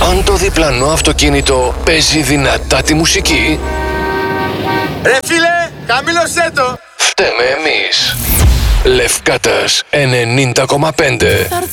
Αν το διπλανό αυτοκίνητο παίζει δυνατά τη μουσική, ρε φίλε, χαμήλωσέ το. φταίμε εμείς. Λευκάτας 90,5.